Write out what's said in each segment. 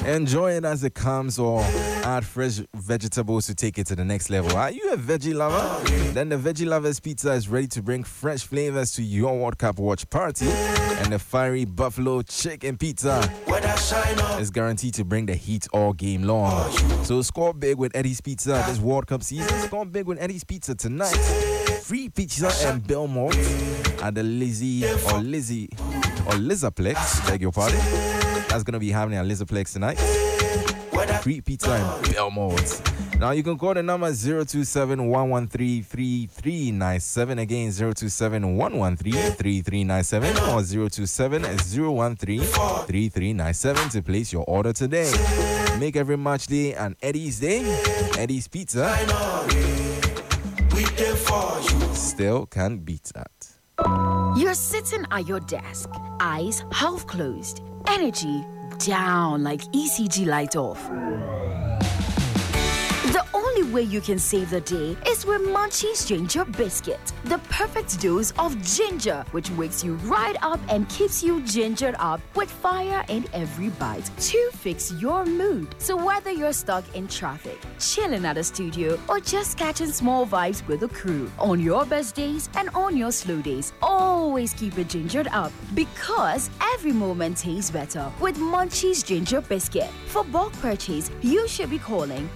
Enjoy it as it comes or add fresh vegetables to take it to the next level. Are you a veggie lover? Then the Veggie Lovers Pizza is ready to bring fresh flavors to your World Cup watch party. And the fiery buffalo chicken pizza is guaranteed to bring the heat all game long. So score big with Eddie's Pizza this World Cup season. Score big with Eddie's Pizza tonight. Free pizza and Belmont at the Lizzie or Lizaplex. Beg your pardon. That's going to be happening at Lizaplex tonight. Free pizza and Belmont. Now you can call the number 027-113-3397. Again, 027-113-3397 or 027-013-3397 to place your order today. Make every match day an Eddie's Day. Eddie's Pizza still can't beat that. You're sitting at your desk, eyes half closed, energy down like ECG light off. The only way you can save the day is with Munchie's Ginger Biscuit, the perfect dose of ginger, which wakes you right up and keeps you gingered up with fire in every bite to fix your mood. So whether you're stuck in traffic, chilling at a studio, or just catching small vibes with the crew, on your best days and on your slow days, always keep it gingered up because every moment tastes better with Munchie's Ginger Biscuit. For bulk purchase, you should be calling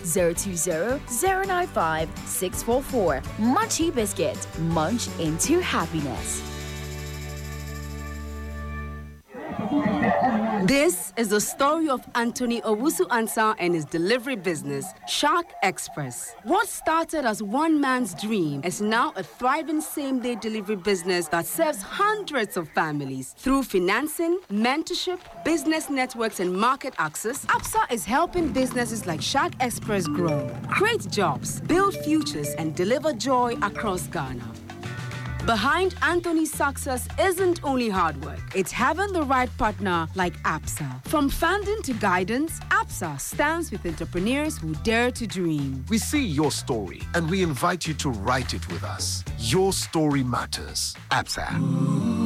020-095-644. Munchie Biscuit. Munch into happiness. This is the story of Anthony Owusu-Ansah and his delivery business, Shark Express. What started as one man's dream is now a thriving same-day delivery business that serves hundreds of families. Through financing, mentorship, business networks, and market access, APSA is helping businesses like Shark Express grow, create jobs, build futures, and deliver joy across Ghana. Behind Anthony's success isn't only hard work. It's having the right partner like APSA. From funding to guidance, APSA stands with entrepreneurs who dare to dream. We see your story and we invite you to write it with us. Your story matters. APSA.